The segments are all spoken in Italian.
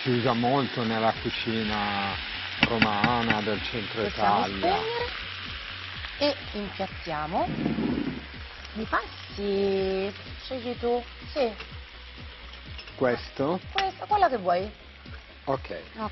si usa molto nella cucina romana del centro Italia. E impiattiamo. Mi passi? Scegli tu? Sì. Questo? Questa, quella che vuoi. Ok. Ok.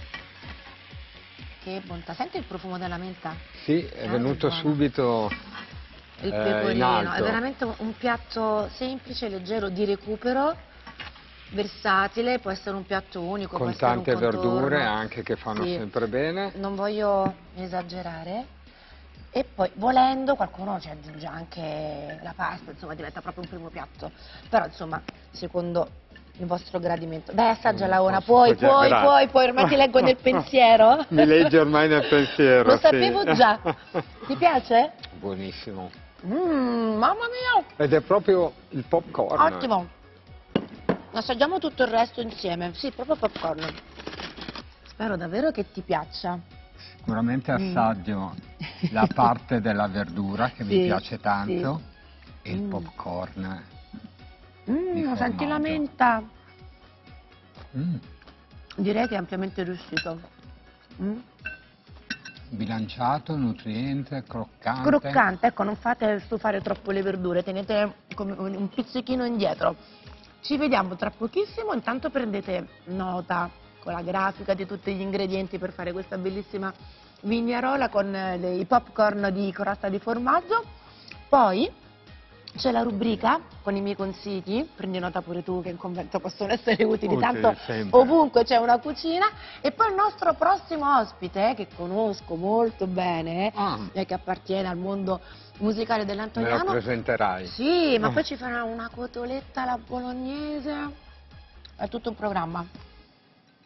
Che bontà. Senti il profumo della menta? Sì, è venuto buono. subito Il in pecorino, alto. è veramente un piatto semplice, leggero, di recupero, versatile, può essere un piatto unico, può Con essere un tante contorno. verdure anche che fanno Sì. sempre bene. Non voglio esagerare. E poi, volendo, qualcuno ci aggiunge anche la pasta, insomma diventa proprio un primo piatto. Però, insomma, secondo il vostro gradimento. Dai, assaggia Laona, puoi, ormai ti leggo nel pensiero. Mi leggi ormai nel pensiero, Lo sì. sapevo già. Ti piace? Buonissimo. Mamma mia! Ed è proprio il popcorn. Ottimo. Assaggiamo tutto il resto insieme. Sì, proprio popcorn. Spero davvero che ti piaccia. Sicuramente assaggio la parte della verdura che mi piace tanto e il popcorn di Senti la formaggio. menta. Direi che è ampiamente riuscito. Bilanciato, nutriente, croccante. Croccante, ecco, non fate stufare troppo le verdure, tenete come un pizzichino indietro. Ci vediamo tra pochissimo, intanto prendete nota con la grafica di tutti gli ingredienti per fare questa bellissima vignerola con i popcorn di crosta di formaggio. Poi c'è la rubrica con i miei consigli, prendi nota pure tu che in convento possono essere utili, tanto sempre. ovunque c'è una cucina. E poi il nostro prossimo ospite, che conosco molto bene, e che appartiene al mondo musicale dell'Antoniano. Me lo presenterai? Sì, ma poi ci farà una cotoletta alla bolognese, è tutto un programma.